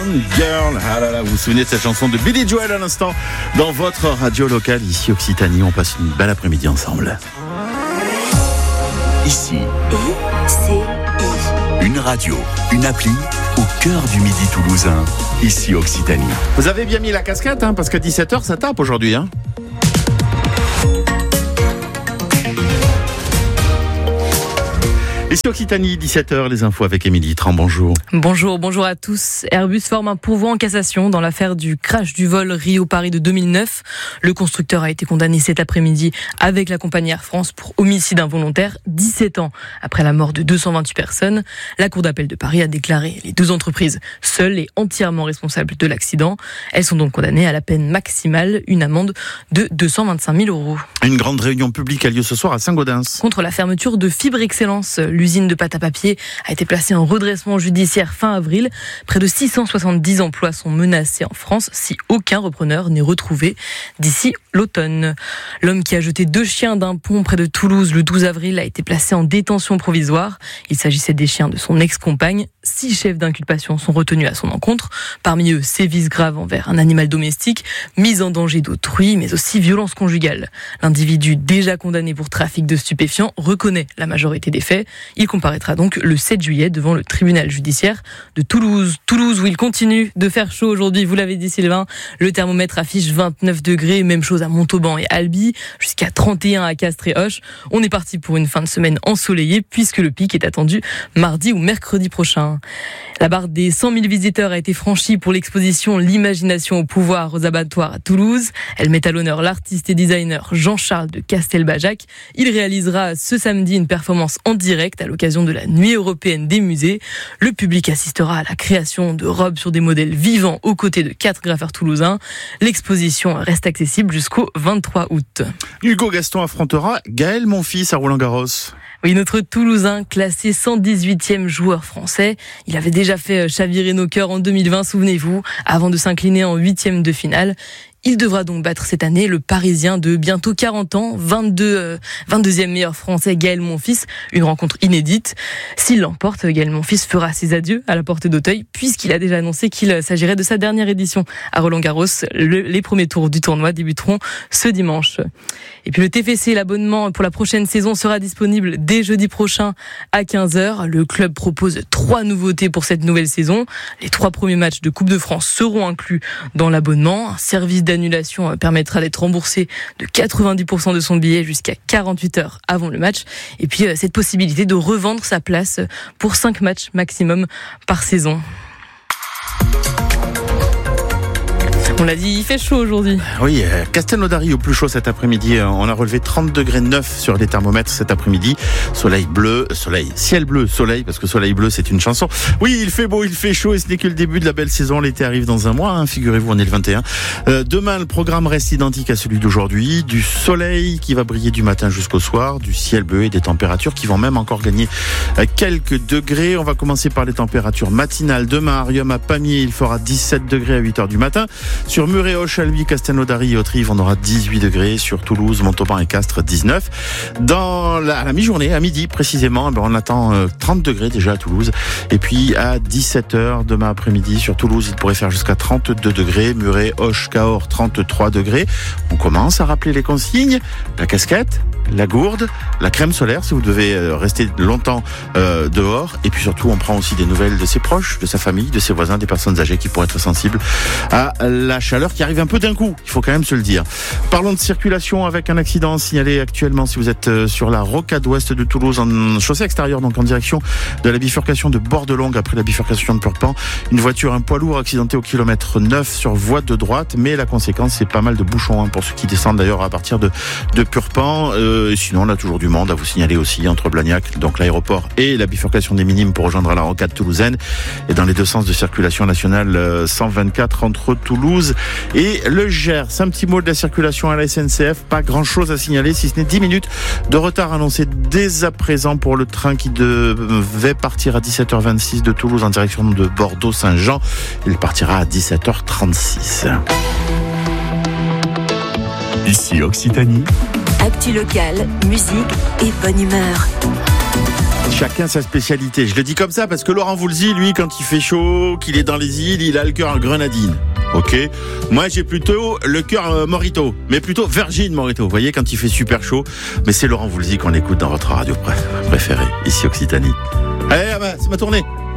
Girl. Ah là là, vous vous souvenez de cette chanson de Billy Joel à l'instant dans votre radio locale ici Occitanie. On passe une belle après-midi ensemble. Ici, une radio, une appli au cœur du Midi toulousain. Ici Occitanie. Vous avez bien mis la casquette parce qu'à 17h ça tape aujourd'hui. Ici Occitanie, 17h, les infos avec Émilie Tran, bonjour. Bonjour à tous. Airbus forme un pourvoi en cassation dans l'affaire du crash du vol Rio-Paris de 2009. Le constructeur a été condamné cet après-midi avec la compagnie Air France pour homicide involontaire, 17 ans après la mort de 228 personnes. La Cour d'appel de Paris a déclaré les deux entreprises seules et entièrement responsables de l'accident. Elles sont donc condamnées à la peine maximale, une amende de 225 000 €. Une grande réunion publique a lieu ce soir à Saint-Gaudens. Contre la fermeture de Fibre Excellence, l'usine de pâte à papier a été placée en redressement judiciaire fin avril. Près de 670 emplois sont menacés en France si aucun repreneur n'est retrouvé d'ici l'automne. L'homme qui a jeté 2 chiens d'un pont près de Toulouse le 12 avril a été placé en détention provisoire. Il s'agissait des chiens de son ex-compagne. 6 chefs d'inculpation sont retenus à son encontre. Parmi eux, sévices graves envers un animal domestique, mise en danger d'autrui, mais aussi violence conjugale. L'individu déjà condamné pour trafic de stupéfiants reconnaît la majorité des faits. Il comparaîtra donc le 7 juillet devant le tribunal judiciaire de Toulouse. Toulouse où il continue de faire chaud aujourd'hui, vous l'avez dit Sylvain. Le thermomètre affiche 29 degrés, même chose à Montauban et Albi, jusqu'à 31 à Castres et Auch. On est parti pour une fin de semaine ensoleillée puisque le pic est attendu mardi ou mercredi prochain. La barre des 100 000 visiteurs a été franchie pour l'exposition L'imagination au pouvoir aux abattoirs à Toulouse. Elle met à l'honneur l'artiste et designer Jean-Charles de Castelbajac. Il réalisera ce samedi une performance en direct à l'occasion de la Nuit européenne des musées. Le public assistera à la création de robes sur des modèles vivants aux côtés de 4 graffeurs toulousains. L'exposition reste accessible jusqu'au 23 août. Hugo Gaston affrontera Gaël Monfils à Roland-Garros. Oui, notre Toulousain, classé 118e joueur français. Il avait déjà fait chavirer nos cœurs en 2020, souvenez-vous, avant de s'incliner en 8e de finale. Il devra donc battre cette année le Parisien de bientôt 40 ans, 22e meilleur français Gaël Monfils, une rencontre inédite. S'il l'emporte, Gaël Monfils fera ses adieux à la porte d'Auteuil, puisqu'il a déjà annoncé qu'il s'agirait de sa dernière édition à Roland-Garros. Les premiers tours du tournoi débuteront ce dimanche. Et puis le TFC, l'abonnement pour la prochaine saison sera disponible dès jeudi prochain à 15h. Le club propose 3 nouveautés pour cette nouvelle saison. Les 3 premiers matchs de Coupe de France seront inclus dans l'abonnement. Un service d'annulation permettra d'être remboursé de 90% de son billet jusqu'à 48 heures avant le match. Et puis cette possibilité de revendre sa place pour 5 matchs maximum par saison. On l'a dit, il fait chaud aujourd'hui. Oui, Castelnaudary au plus chaud cet après-midi. On a relevé 30 degrés 9 sur les thermomètres cet après-midi. Ciel bleu, soleil, parce que soleil bleu, c'est une chanson. Oui, il fait beau, il fait chaud et ce n'est que le début de la belle saison. L'été arrive dans un mois, figurez-vous, on est le 21. Demain, le programme reste identique à celui d'aujourd'hui. Du soleil qui va briller du matin jusqu'au soir, du ciel bleu et des températures qui vont même encore gagner quelques degrés. On va commencer par les températures matinales. Demain, à Riom, à Pamiers, il fera 17 degrés à 8h du matin. Sur Muret, Auch, Albi, Castelnaudary et Autrive, on aura 18 degrés. Sur Toulouse, Montauban et Castres, 19. À la mi-journée, à midi précisément, on attend 30 degrés déjà à Toulouse. Et puis à 17h, demain après-midi, sur Toulouse, il pourrait faire jusqu'à 32 degrés. Muret, Auch, Cahors, 33 degrés. On commence à rappeler les consignes. La casquette, la gourde, la crème solaire si vous devez rester longtemps dehors. Et puis surtout, on prend aussi des nouvelles de ses proches, de sa famille, de ses voisins, des personnes âgées qui pourraient être sensibles à la chaleur qui arrive un peu d'un coup, il faut quand même se le dire. Parlons de circulation avec un accident signalé actuellement si vous êtes sur la rocade ouest de Toulouse en chaussée extérieure, donc en direction de la bifurcation de Bordelongue après la bifurcation de Purpan. Une voiture, un poids lourd accidenté au kilomètre 9 sur voie de droite, mais la conséquence c'est pas mal de bouchons pour ceux qui descendent d'ailleurs à partir de Purpan. Sinon on a toujours du monde à vous signaler aussi entre Blagnac, donc l'aéroport et la bifurcation des Minimes pour rejoindre la rocade toulousaine et dans les deux sens de circulation nationale 124 entre Toulouse et le Gers. Un petit mot de la circulation à la SNCF, pas grand chose à signaler si ce n'est 10 minutes de retard annoncé dès à présent pour le train qui devait partir à 17h26 de Toulouse en direction de Bordeaux-Saint-Jean. Il partira à 17h36. Ici Occitanie. Actu local, musique et bonne humeur. Chacun sa spécialité. Je le dis comme ça parce que Laurent Voulzy, lui, quand il fait chaud, qu'il est dans les îles, il a le cœur grenadine. Ok. Moi, j'ai plutôt le cœur Morito, mais plutôt Virgin Morito. Vous voyez, quand il fait super chaud. Mais c'est Laurent Voulzy qu'on écoute dans votre radio préférée, ici Occitanie. Allez, c'est ma tournée.